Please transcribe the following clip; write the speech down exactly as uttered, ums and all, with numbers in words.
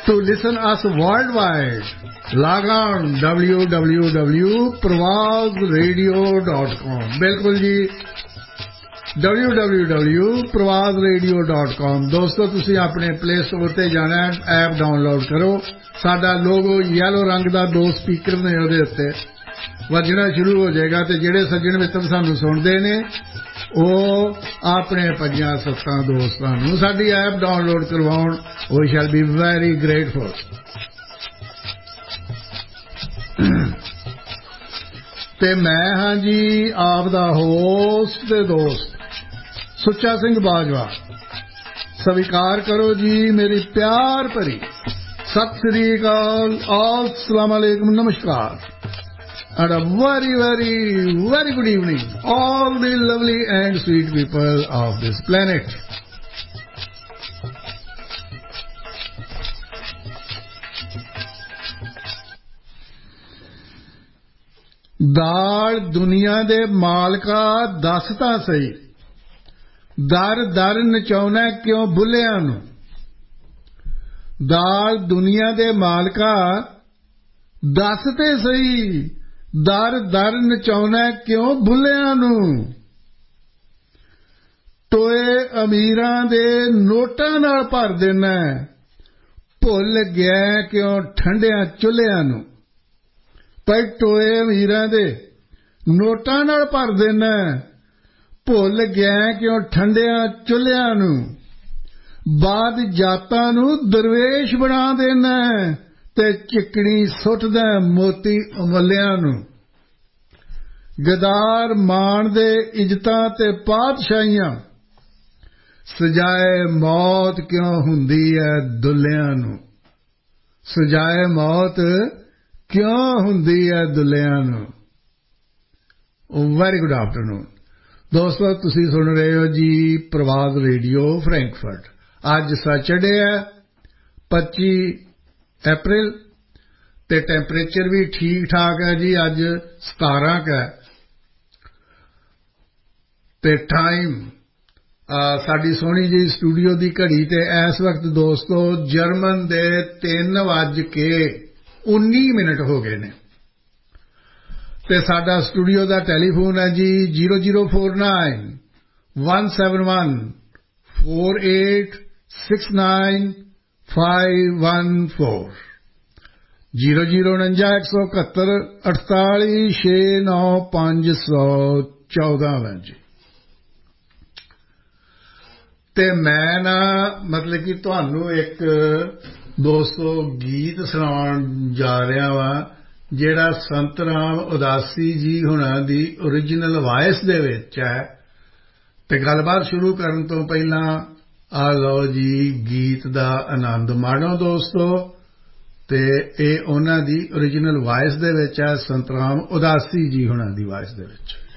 To listen us worldwide, log on w w w dot pravag radio dot com. बिल्कुल जी w w w dot pravag radio dot com. दोस्तों तुसी अपने play store ते जाना है, app download करो. साडा लोगो येलो रंग दा दो स्पीकर ने उहदे उत्ते वजना शुरू हो जाएगा ते जेड़े सज्जन मित्र सानू सुनदे ने ਉਹ ਆਪਣੇ ਪੰਜਾਂ ਸੱਤਾਂ ਦੋਸਤਾਂ ਨੂੰ ਸਾਡੀ ਐਪ ਡਾਊਨਲੋਡ ਕਰਵਾਉਣ. ਵੀ ਸ਼ੈਲ ਬੀ ਵੈਰੀ ਗ੍ਰੇਟਫੁਲ. ਤੇ ਮੈਂ ਹਾਂ ਜੀ ਆਪ ਦਾ ਹੋਸਟ ਤੇ ਦੋਸਤ ਸੁੱਚਾ ਸਿੰਘ ਬਾਜਵਾ. ਸਵੀਕਾਰ ਕਰੋ ਜੀ ਮੇਰੀ ਪਿਆਰ ਭਰੀ ਸਤਿ ਸ੍ਰੀ ਅਕਾਲ, अस्सलाम वालेकुम, नमस्कार. And a very, very, very good evening, all the lovely and sweet people of this planet. दाल दुनिया दे मालका दस तां सही, दर दर नचाउना क्यों बुल्लियां नूं. दाल दुनिया दे मालका दस ते सही, दर दर नचाउना क्यों बुल्लियां नूं. टोए अमीरां दे नोटां नाल भर देना, भुल गया क्यों ठंडियां चुल्हियां नूं. पर टोए अमीरां दे नोटां नाल भर देना, भुल गया क्यों ठंडियां चुल्हियां नूं. बाद जातां नूं दरवेश बना देना ते चिकनी सुटदा मोती उमलियां नूं. गदार माण दे इज्जतां ते पातशाहियां, सजाए मौत क्यों हुंदी है दुल्लियां नूं. सजाए मौत क्यों हुंदी है दुल्लियां नूं. वेरी गुड आफ्टरनून दोस्तों, तुसी सुन रहे हो जी प्रभाग रेडियो फ्रैंकफर्ट. अज सैटरडे है पच्ची अप्रैल ते टैंपरेचर भी ठीक ठाक है जी. अज सतारह का ते टाइम साडी सोहनी जी स्टूडियो की घड़ी ते इस वक्त दोस्तों जर्मन दे तीन वज के उन्नी मिनट हो गए ने. ते साडा स्टूडियो का टैलीफोन है जी zero zero four nine one seven one four eight six nine five one four. Zero zero उनंजा एक सौ इकहत्तर अड़ताली छे नौ पांच सौ चौदह है जी. ते मैं ना मतलब कि तुहानू एक दोस्तों गीत सुनाउण जा रहा वा जिहड़ा संत राम उदासी जी हुणां दी ओरिजिनल वॉइस दे विच है. ते गलबात शुरू करन तो पहला आ लो जी गीत दा आनंद माणो दोस्तों. ते ए उन्हां दी ओरिजिनल वॉइस दे विच है, संत राम उदासी जी हुणां दी वॉइस दे विच.